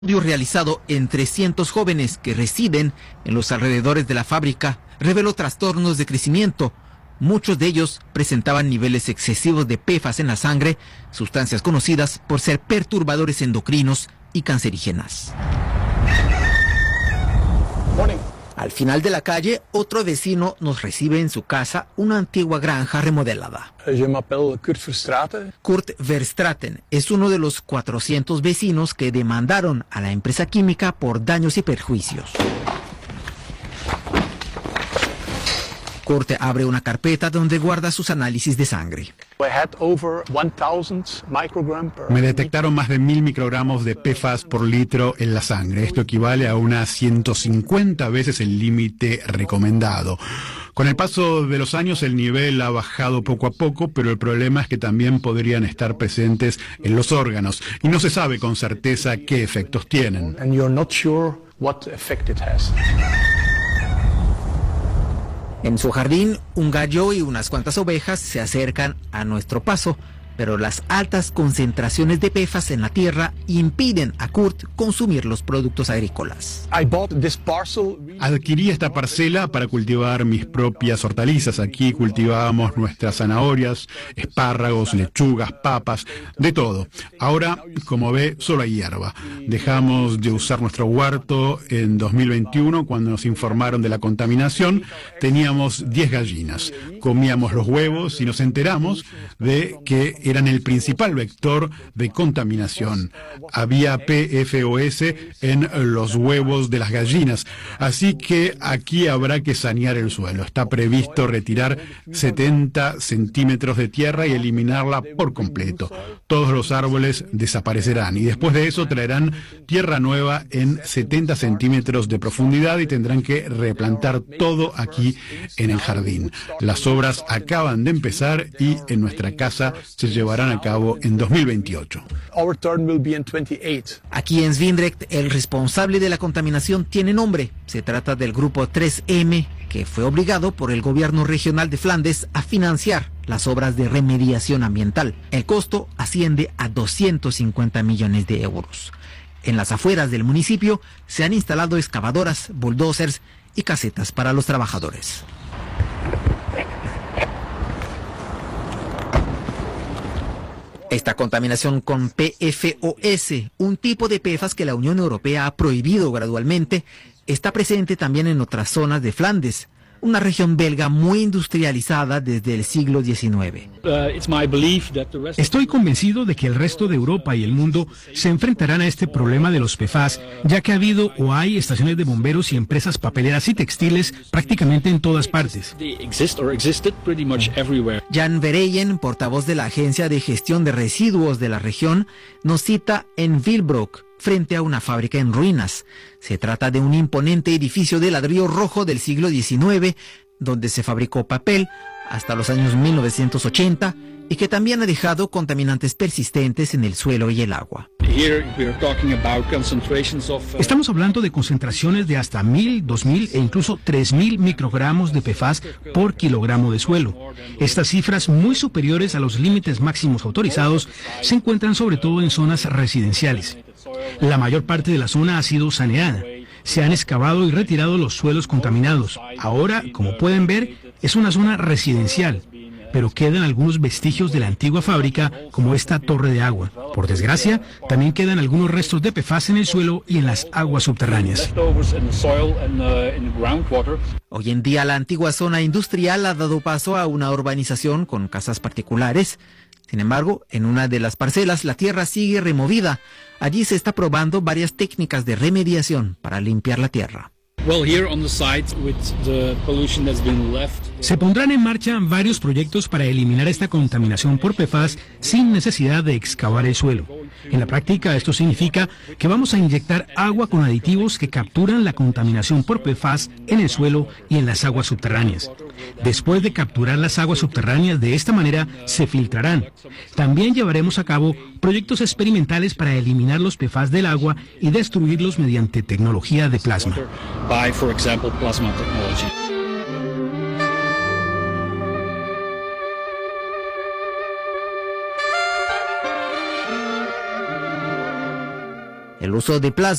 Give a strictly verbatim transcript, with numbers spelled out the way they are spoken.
estudio realizado en trescientos jóvenes que residen en los alrededores de la fábrica reveló trastornos de crecimiento. Muchos de ellos presentaban niveles excesivos de P F A S en la sangre, sustancias conocidas por ser perturbadores endocrinos y cancerígenas. Morning. Al final de la calle, otro vecino nos recibe en su casa una antigua granja remodelada. Je m'appelle Kurt Verstraeten. Kurt Verstraeten es uno de los cuatrocientos vecinos que demandaron a la empresa química por daños y perjuicios. Kurt abre una carpeta donde guarda sus análisis de sangre. Me detectaron más de mil microgramos de P F A S por litro en la sangre. Esto equivale a unas ciento cincuenta veces el límite recomendado. Con el paso de los años el nivel ha bajado poco a poco, pero el problema es que también podrían estar presentes en los órganos y no se sabe con certeza qué efectos tienen. And you're not sure what effect it has. En su jardín, un gallo y unas cuantas ovejas se acercan a nuestro paso, pero las altas concentraciones de P F A S en la tierra impiden a Kurt consumir los productos agrícolas. I bought this parcel. Adquirí esta parcela para cultivar mis propias hortalizas. Aquí cultivábamos nuestras zanahorias, espárragos, lechugas, papas, de todo. Ahora, como ve, solo hay hierba. Dejamos de usar nuestro huerto en dos mil veintiuno cuando nos informaron de la contaminación. Teníamos diez gallinas. Comíamos los huevos y nos enteramos de que eran el principal vector de contaminación. Había P F O S en los huevos de las gallinas, así que aquí habrá que sanear el suelo. Está previsto retirar setenta centímetros de tierra y eliminarla por completo. Todos los árboles desaparecerán y después de eso traerán tierra nueva en setenta centímetros de profundidad y tendrán que replantar todo aquí en el jardín. Las obras acaban de empezar y en nuestra casa se llevarán a cabo en dos mil veintiocho. Our turn will be in twenty-eight. Aquí en Zwijndrecht, el responsable de la contaminación tiene nombre. Se trata del grupo tres eme, que fue obligado por el gobierno regional de Flandes a financiar las obras de remediación ambiental. El costo asciende a doscientos cincuenta millones de euros. En las afueras del municipio se han instalado excavadoras, bulldozers y casetas para los trabajadores. Esta contaminación con P F O S, un tipo de P F A S que la Unión Europea ha prohibido gradualmente, está presente también en otras zonas de Flandes, una región belga muy industrializada desde el siglo diecinueve. Estoy convencido de que el resto de Europa y el mundo se enfrentarán a este problema de los P F A S, ya que ha habido o hay estaciones de bomberos y empresas papeleras y textiles prácticamente en todas partes. Jan Verheyen, portavoz de la Agencia de Gestión de Residuos de la región, nos cita en Willebroek, frente a una fábrica en ruinas. Se trata de un imponente edificio de ladrillo rojo del siglo diecinueve, donde se fabricó papel hasta los años mil novecientos ochenta y que también ha dejado contaminantes persistentes en el suelo y el agua. Estamos hablando de concentraciones de hasta mil, dos mil e incluso tres mil microgramos de P F A S por kilogramo de suelo. Estas cifras, muy superiores a los límites máximos autorizados, se encuentran sobre todo en zonas residenciales. La mayor parte de la zona ha sido saneada. Se han excavado y retirado los suelos contaminados. Ahora, como pueden ver, es una zona residencial, pero quedan algunos vestigios de la antigua fábrica, como esta torre de agua. Por desgracia, también quedan algunos restos de P F A S en el suelo y en las aguas subterráneas. Hoy en día la antigua zona industrial ha dado paso a una urbanización con casas particulares. Sin embargo, en una de las parcelas la tierra sigue removida. Allí se está probando varias técnicas de remediación para limpiar la tierra. Se pondrán en marcha varios proyectos para eliminar esta contaminación por P F A S sin necesidad de excavar el suelo. En la práctica, esto significa que vamos a inyectar agua con aditivos que capturan la contaminación por P F A S en el suelo y en las aguas subterráneas. Después de capturar las aguas subterráneas de esta manera, se filtrarán. También llevaremos a cabo proyectos experimentales para eliminar los P F A S del agua y destruirlos mediante tecnología de plasma. By, for example, plasma technology. El El uso de plasma